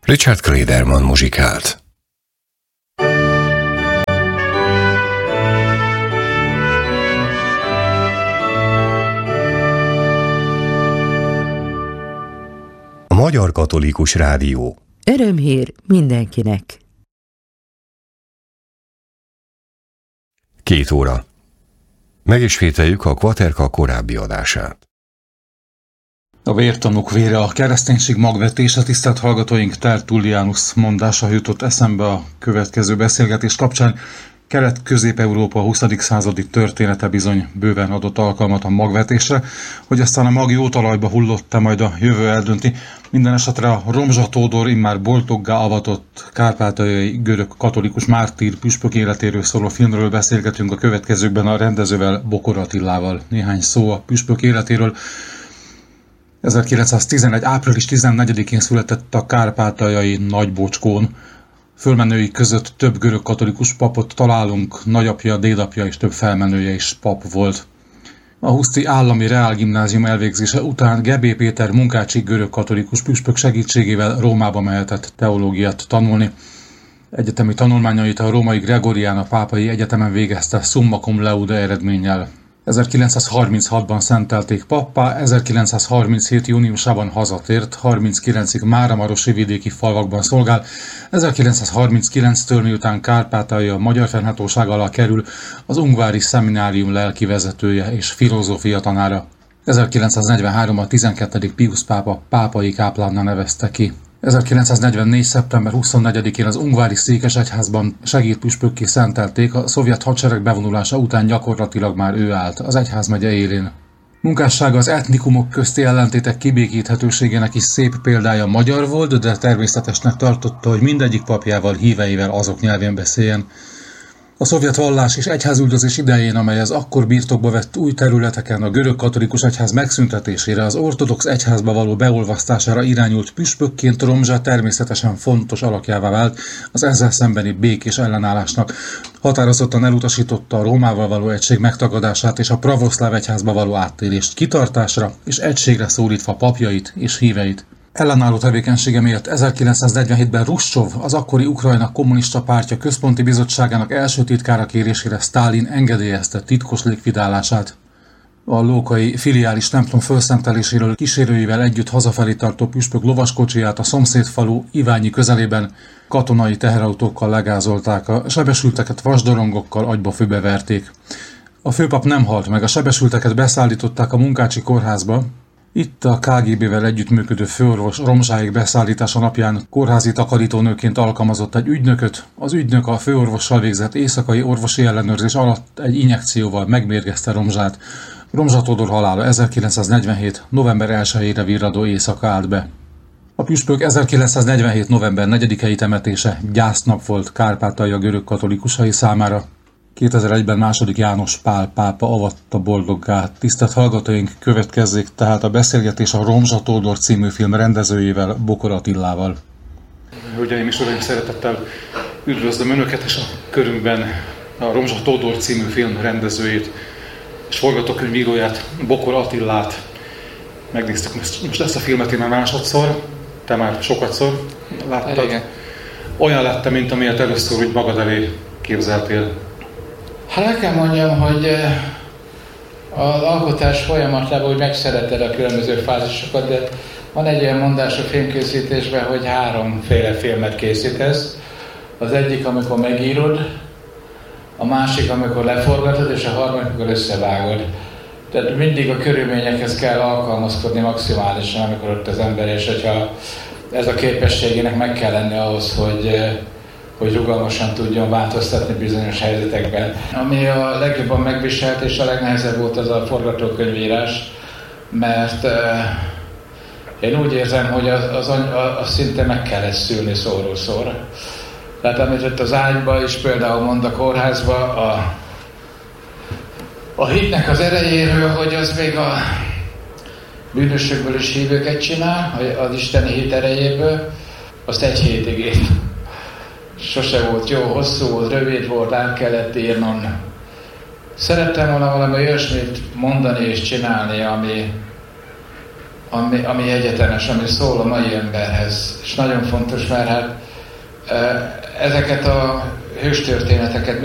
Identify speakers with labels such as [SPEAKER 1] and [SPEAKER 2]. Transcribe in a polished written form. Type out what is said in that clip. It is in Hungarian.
[SPEAKER 1] Richard Klederman muzsikált. A Magyar Katolikus Rádió.
[SPEAKER 2] Örömhír mindenkinek.
[SPEAKER 1] 2 óra. Megismételjük a Kvaterka korábbi adását.
[SPEAKER 3] A vértanúk vére, a kereszténység magvetése, tisztelt hallgatóink, Tertullianus mondása jutott eszembe a következő beszélgetés kapcsán. Kelet-Közép-Európa 20. századi története bizony bőven adott alkalmat a magvetésre, hogy aztán a mag jó talajba hullott-e, majd a jövő eldönti. Minden esetre a Romzsa Tódor immár boldoggá avatott kárpátaljai görög katolikus mártír püspök életéről szóló filmről beszélgetünk a következőkben a rendezővel, Bokor Attilával. Néhány szó a püspök életéről. 1911. április 14-én született a kárpátaljai Nagybocskón. Fölmenői között több görög katolikus papot találunk, nagyapja, dédapja és több felmenője is pap volt. A Huszti Állami Reálgimnázium elvégzése után Gebé Péter munkácsi görög katolikus püspök segítségével Rómába mehetett teológiát tanulni. Egyetemi tanulmányait a római Gregoriana pápai egyetemen végezte summa cum laude eredménnyel. 1936-ban szentelték pappá, 1937. júniusában hazatért, 39-ig Máramarosi vidéki falvakban szolgál, 1939-től miután Kárpátalja a magyar fennhatóság alá kerül, az Ungvári Szeminárium lelkivezetője és filozófia tanára. 1943-ban 12. Piusz pápa pápai káplánná nevezte ki. 1944. szeptember 24-én az Ungvári székesegyházban segédpüspökké szentelték, a szovjet hadsereg bevonulása után gyakorlatilag már ő állt az egyházmegye élén. Munkássága az etnikumok közti ellentétek kibékíthetőségének is szép példája magyar volt, de természetesnek tartotta, hogy mindegyik papjával, híveivel azok nyelvén beszéljen. A szovjet vallás és egyházüldözés idején, amely az akkor birtokba vett új területeken a görög katolikus egyház megszüntetésére, az ortodox egyházba való beolvasztására irányult püspökként Romzsa természetesen fontos alakjává vált az ezzel szembeni békés ellenállásnak. Határozottan elutasította a Rómával való egység megtagadását és a pravoszláv egyházba való áttérést, kitartásra és egységre szólítva papjait és híveit. Ellenálló tevékenysége miatt 1947-ben Hruscsov, az akkori Ukrajna kommunista pártja központi bizottságának első titkára kérésére Sztálin engedélyezte titkos likvidálását. A lókai filiális templom fölszenteléséről kísérőivel együtt hazafelé tartó püspök lovaskocsiját a szomszédfalu Iványi közelében katonai teherautókkal legázolták, a sebesülteket vasdorongokkal agyba-főbe verték. A főpap nem halt meg, a sebesülteket beszállították a munkácsi kórházba. Itt a KGB-vel együttműködő főorvos Romzsáig beszállítása napján kórházi takarítónőként alkalmazott egy ügynököt. Az ügynök a főorvossal végzett éjszakai orvosi ellenőrzés alatt egy injekcióval megmérgezte Romzsát. Romzsa Tódor halála 1947. november 1-ére virradó éjszaka állt be. A püspök 1947. november 4-i temetése gyásznap volt Kárpátalja görög katolikusai számára. 2001-ben II. János Pál pápa avatta boldoggá. Tisztelt hallgatóink, következzék tehát a beszélgetés a Romzsa Tódor című film rendezőjével, Bokor Attilával. Hölgyeim és uraim, szeretettel üdvözlöm Önöket, és a körünkben a Romzsa Tódor című film rendezőjét és forgatókönyvíróját, Bokor Attilát. Megnéztük most ezt a filmet, én már másodszor, te már sokatszor láttad. Igen. Olyan lett, mint amilyet először úgy magad elé képzeltél.
[SPEAKER 4] Hát el kell mondjam, hogy az alkotás folyamatában úgy megszereted a különböző fázisokat, de van egy olyan mondás a filmkészítésben, hogy 3 filmet készítesz. Az egyik, amikor megírod, a másik, amikor leforgatod, és a harmadik, amikor összevágod. Tehát mindig a körülményekhez kell alkalmazkodni maximálisan, amikor ott az ember, és hogyha ez a képességének meg kell lenni ahhoz, hogy rugalmasan tudjon változtatni bizonyos helyzetekben. Ami a legjobban megviselt és a legnehezebb volt, az a forgatókönyvírás, mert én úgy érzem, hogy az szinte meg kellett szülni szóról szóra. Tehát amit ott az ágyba is például mond a kórházba, a hitnek az erejéről, hogy az még a bűnösökből is hívőket csinál, az isteni hit erejéből, azt 1 hétig írt. Sose volt jó, hosszú volt, rövid volt, át kellett írnom. Szerettem volna valami olyasmit mondani és csinálni, ami egyetemes, ami szól a mai emberhez. És nagyon fontos, mert hát ezeket a hőstörténeteket